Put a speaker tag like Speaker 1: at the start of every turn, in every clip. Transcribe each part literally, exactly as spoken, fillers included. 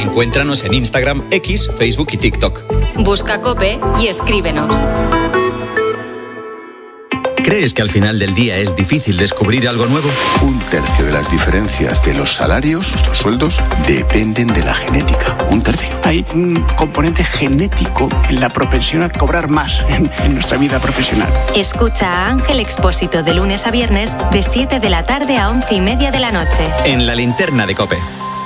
Speaker 1: Encuéntranos en Instagram, X, Facebook y TikTok.
Speaker 2: Busca COPE y escríbenos.
Speaker 1: ¿Crees que al final del día es difícil descubrir algo nuevo?
Speaker 3: Un tercio de las diferencias de los salarios, nuestros sueldos, dependen de la genética. Un tercio.
Speaker 4: Hay un componente genético en la propensión a cobrar más en, en nuestra vida profesional.
Speaker 2: Escucha a Ángel Expósito de lunes a viernes de siete de la tarde a once y media de la noche.
Speaker 1: En la linterna de COPE.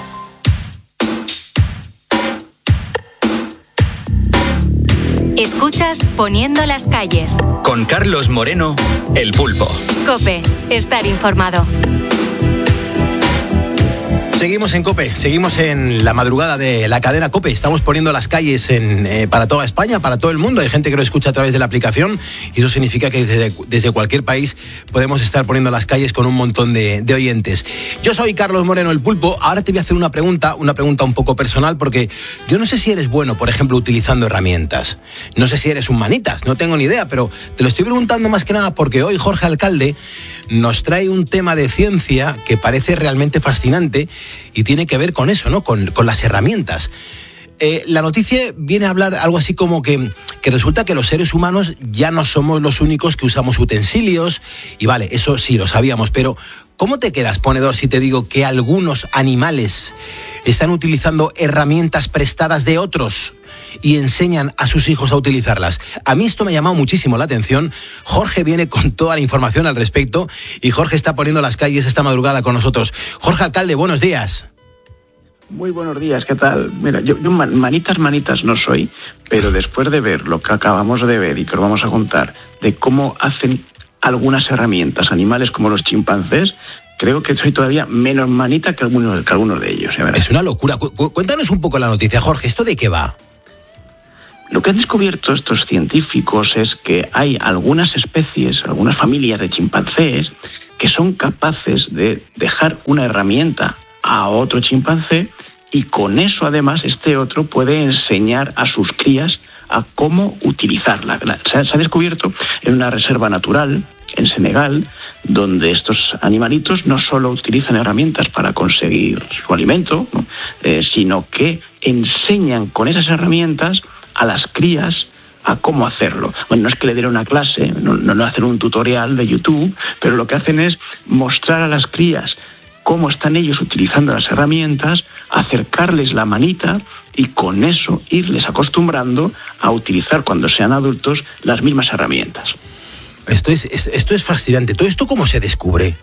Speaker 2: Escuchas Poniendo las calles.
Speaker 1: Con Carlos Moreno, El Pulpo.
Speaker 2: COPE, estar informado.
Speaker 5: Seguimos en COPE, seguimos en la madrugada de la cadena COPE. Estamos poniendo las calles en, eh, para toda España, para todo el mundo. Hay gente que lo escucha a través de la aplicación y eso significa que desde, desde cualquier país podemos estar poniendo las calles con un montón de, de oyentes. Yo soy Carlos Moreno, El Pulpo. Ahora te voy a hacer una pregunta, una pregunta un poco personal, porque yo no sé si eres bueno, por ejemplo, utilizando herramientas. No sé si eres un manitas, no tengo ni idea, pero te lo estoy preguntando más que nada porque hoy Jorge Alcalde nos trae un tema de ciencia que parece realmente fascinante y tiene que ver con eso, ¿no? Con, con las herramientas. Eh, la noticia viene a hablar algo así como que, que resulta que los seres humanos ya no somos los únicos que usamos utensilios, y vale, eso sí lo sabíamos, pero ¿cómo te quedas, ponedor, si te digo que algunos animales están utilizando herramientas prestadas de otros y enseñan a sus hijos a utilizarlas? A mí esto me ha llamado muchísimo la atención. Jorge viene con toda la información al respecto y Jorge está poniendo las calles esta madrugada con nosotros. Jorge Alcalde, buenos días.
Speaker 6: Muy buenos días, ¿qué tal? Mira, yo, yo manitas, manitas no soy, pero después de ver lo que acabamos de ver y que lo vamos a contar, de cómo hacen algunas herramientas animales como los chimpancés, creo que soy todavía menos manita que algunos, que algunos de ellos. ¿Eh?
Speaker 5: Es una locura. Cu- cuéntanos un poco la noticia, Jorge. ¿Esto de qué va?
Speaker 6: Lo que han descubierto estos científicos es que hay algunas especies, algunas familias de chimpancés que son capaces de dejar una herramienta a otro chimpancé y con eso además este otro puede enseñar a sus crías a cómo utilizarla. Se ha, se ha descubierto en una reserva natural en Senegal, donde estos animalitos no solo utilizan herramientas para conseguir su alimento, ¿no? eh, sino que enseñan con esas herramientas a las crías a cómo hacerlo. Bueno, no es que le den una clase, no, no, no hacen un tutorial de YouTube, pero lo que hacen es mostrar a las crías cómo están ellos utilizando las herramientas, acercarles la manita y con eso irles acostumbrando a utilizar cuando sean adultos las mismas herramientas.
Speaker 5: Esto es, es, esto es fascinante. ¿Todo esto cómo se descubre?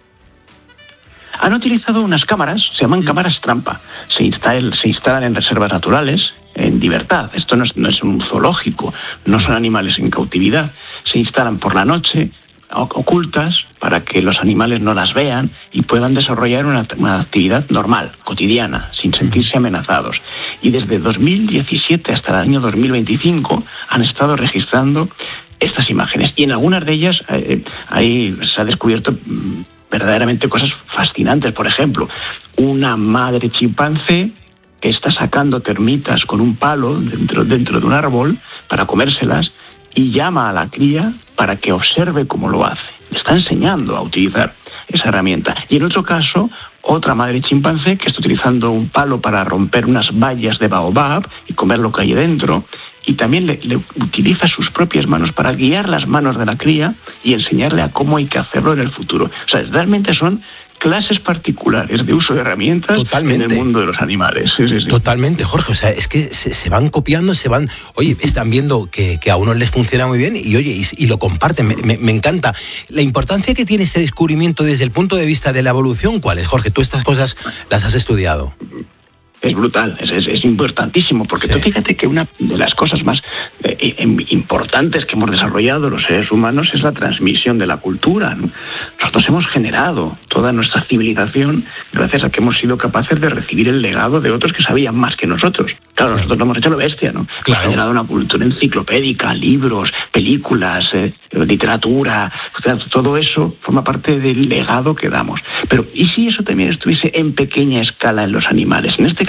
Speaker 6: Han utilizado unas cámaras, se llaman cámaras trampa. Se instalan, se instalan en reservas naturales, en libertad. Esto no es, no es un zoológico, no son animales en cautividad. Se instalan por la noche, ocultas, para que los animales no las vean y puedan desarrollar una, una actividad normal, cotidiana, sin sentirse amenazados. Y desde dos mil diecisiete hasta el año dos mil veinticinco han estado registrando estas imágenes. Y en algunas de ellas eh, ahí se ha descubierto mmm, verdaderamente cosas fascinantes. Por ejemplo, una madre chimpancé que está sacando termitas con un palo dentro, dentro de un árbol para comérselas y llama a la cría para que observe cómo lo hace. Le está enseñando a utilizar esa herramienta. Y en otro caso, otra madre chimpancé que está utilizando un palo para romper unas bayas de baobab y comer lo que hay dentro, y también le, le utiliza sus propias manos para guiar las manos de la cría y enseñarle a cómo hay que hacerlo en el futuro. O sea, realmente son clases particulares de uso de herramientas Totalmente. En el mundo de los animales. Sí, sí, sí.
Speaker 5: Totalmente, Jorge. O sea, es que se, se van copiando, se van... Oye, están viendo que, que a unos les funciona muy bien y, oye, y, y lo comparten. Me, me, me encanta. La importancia que tiene este descubrimiento desde el punto de vista de la evolución, ¿cuál es, Jorge? Tú estas cosas las has estudiado.
Speaker 6: Es brutal, es, es, es importantísimo, porque sí. Tú fíjate que una de las cosas más eh, importantes que hemos desarrollado los seres humanos es la transmisión de la cultura, ¿no? Nosotros hemos generado toda nuestra civilización gracias a que hemos sido capaces de recibir el legado de otros que sabían más que nosotros. Claro, nosotros lo hemos hecho lo bestia, ¿no? Claro. Hemos generado una cultura enciclopédica, libros, películas, eh, literatura, o sea, todo eso forma parte del legado que damos. Pero, ¿y si eso también estuviese en pequeña escala en los animales? En este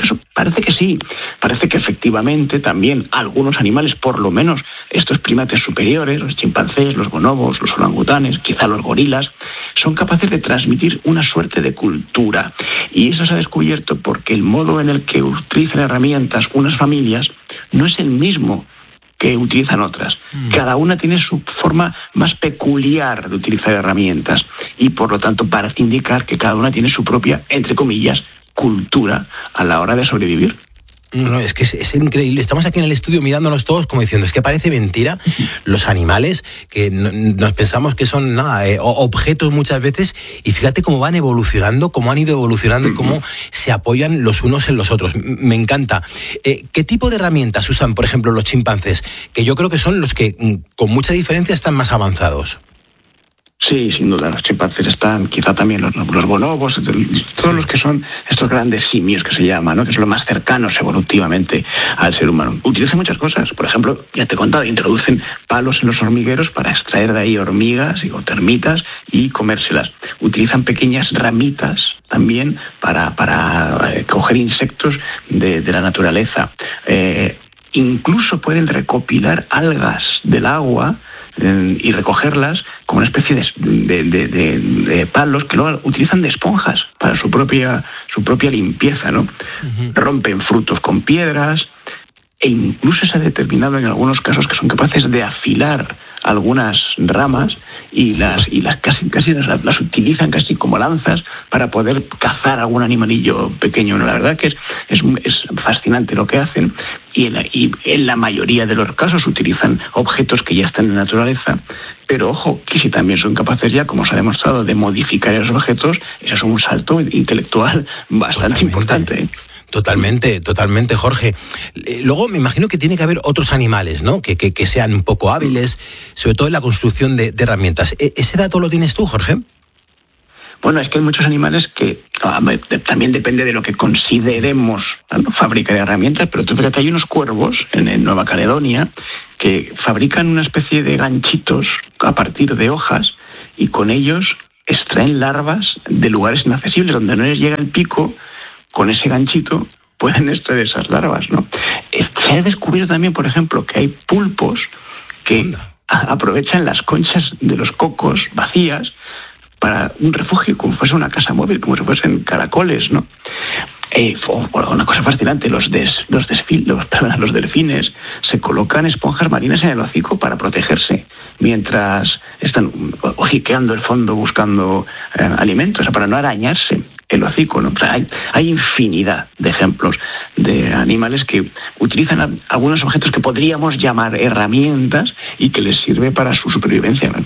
Speaker 6: caso parece que sí, parece que efectivamente también algunos animales, por lo menos estos primates superiores, los chimpancés, los bonobos, los orangutanes, quizá los gorilas, son capaces de transmitir una suerte de cultura. Y eso se ha descubierto porque el modo en el que utilizan herramientas unas familias no es el mismo que utilizan otras. Cada una tiene su forma más peculiar de utilizar herramientas y por lo tanto parece indicar que cada una tiene su propia, entre comillas, cultura a la hora de sobrevivir.
Speaker 5: No, es que es, es increíble. Estamos aquí en el estudio mirándonos todos como diciendo, es que parece mentira los animales, que no, nos pensamos que son nada, eh, objetos muchas veces, y fíjate cómo van evolucionando, cómo han ido evolucionando y cómo se apoyan los unos en los otros. Me encanta. Eh, ¿Qué tipo de herramientas usan, por ejemplo, los chimpancés? Que yo creo que son los que, con mucha diferencia, están más avanzados.
Speaker 6: Sí, sin duda, los chimpancés están, quizá también los, los bonobos, todos los que son estos grandes simios que se llaman, ¿no? Que son los más cercanos evolutivamente al ser humano. Utilizan muchas cosas, por ejemplo, ya te he contado, introducen palos en los hormigueros para extraer de ahí hormigas o termitas y comérselas. Utilizan pequeñas ramitas también para, para eh, coger insectos de, de la naturaleza. Eh, incluso pueden recopilar algas del agua y recogerlas como una especie de, de, de, de, de palos que luego utilizan de esponjas para su propia su propia limpieza, ¿no? Uh-huh. Rompen frutos con piedras e incluso se ha determinado en algunos casos que son capaces de afilar algunas ramas y las y las casi casi las, las utilizan casi como lanzas para poder cazar algún animalillo pequeño. La verdad que es es, es fascinante lo que hacen y en, la, y en la mayoría de los casos utilizan objetos que ya están en la naturaleza. Pero ojo, que si también son capaces ya, como se ha demostrado, de modificar esos objetos, eso es un salto intelectual bastante Totalmente. importante.
Speaker 5: Totalmente, totalmente, Jorge. Luego me imagino que tiene que haber otros animales, ¿no? Que, que, que sean un poco hábiles, sobre todo en la construcción de, de herramientas. ¿Ese dato lo tienes tú, Jorge?
Speaker 6: Bueno, es que hay muchos animales que también depende de lo que consideremos, ¿no?, fábrica de herramientas, pero tú fíjate, hay unos cuervos en, en Nueva Caledonia que fabrican una especie de ganchitos a partir de hojas y con ellos extraen larvas de lugares inaccesibles donde no les llega el pico. Con ese ganchito pueden extraer esas larvas, ¿no? Se ha descubierto también, por ejemplo, que hay pulpos que a- aprovechan las conchas de los cocos vacías para un refugio, como fuese una casa móvil, como si fuesen caracoles, ¿no? Eh, una cosa fascinante, los des, los, desfil, los, perdón, los delfines se colocan esponjas marinas en el hocico para protegerse mientras están ojiqueando el fondo buscando eh, alimentos, o sea, para no arañarse el hocico, ¿no? O sea, hay, hay infinidad de ejemplos de animales que utilizan a, algunos objetos que podríamos llamar herramientas y que les sirve para su supervivencia, ¿no?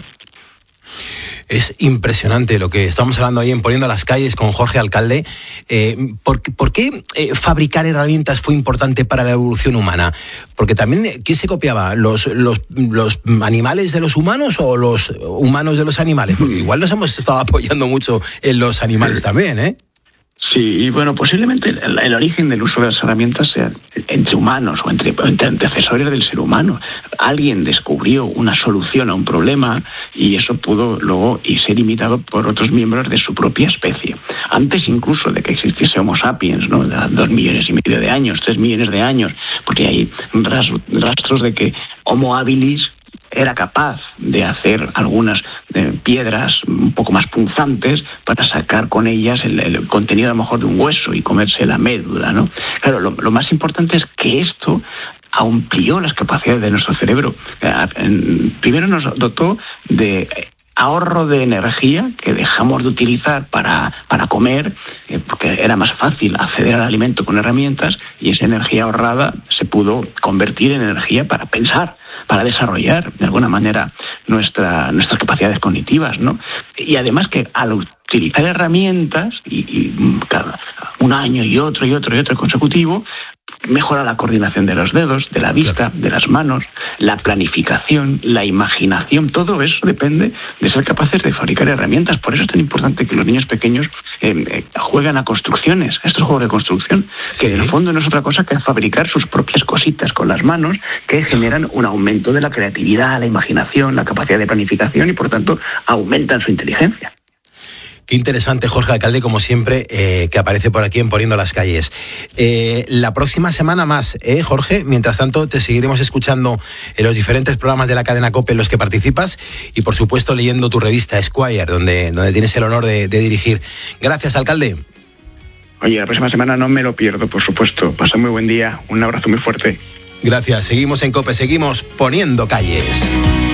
Speaker 5: Es impresionante lo que estamos hablando ahí en Poniendo las Calles con Jorge Alcalde. Eh, ¿por, ¿Por qué eh, fabricar herramientas fue importante para la evolución humana? Porque también, ¿quién se copiaba? ¿Los, los, los animales de los humanos o los humanos de los animales? Porque igual nos hemos estado apoyando mucho en los animales también, ¿eh?
Speaker 6: Sí, y bueno, posiblemente el, el origen del uso de las herramientas sea entre humanos o entre, entre antecesores del ser humano. Alguien descubrió una solución a un problema y eso pudo luego y ser imitado por otros miembros de su propia especie. Antes incluso de que existiese Homo sapiens, ¿no? De dos millones y medio de años, tres millones de años, porque hay rastros de que Homo habilis era capaz de hacer algunas eh, piedras un poco más punzantes para sacar con ellas el, el contenido a lo mejor de un hueso y comerse la médula, ¿no? Claro, lo, lo más importante es que esto amplió las capacidades de nuestro cerebro. Eh, primero nos dotó de ahorro de energía que dejamos de utilizar para, para comer, eh, porque era más fácil acceder al alimento con herramientas, y esa energía ahorrada se pudo convertir en energía para pensar, para desarrollar de alguna manera nuestra, nuestras capacidades cognitivas, ¿no? Y además que al utilizar herramientas, y, y cada un año y otro y otro y otro consecutivo, mejora la coordinación de los dedos, de la vista, de las manos, la planificación, la imaginación. Todo eso depende de ser capaces de fabricar herramientas. Por eso es tan importante que los niños pequeños eh, eh, jueguen a construcciones, a estos juegos de construcción, sí, que en el fondo no es otra cosa que fabricar sus propias cositas con las manos que generan un aumento de la creatividad, la imaginación, la capacidad de planificación y por tanto aumentan su inteligencia.
Speaker 5: Qué interesante, Jorge Alcalde, como siempre, eh, que aparece por aquí en Poniendo las Calles. Eh, la próxima semana más, ¿eh, Jorge? Mientras tanto, te seguiremos escuchando en los diferentes programas de la cadena COPE en los que participas y, por supuesto, leyendo tu revista Esquire, donde, donde tienes el honor de, de dirigir. Gracias, alcalde.
Speaker 6: Oye, la próxima semana no me lo pierdo, por supuesto. Pasa muy buen día. Un abrazo muy fuerte.
Speaker 5: Gracias. Seguimos en COPE, seguimos poniendo calles.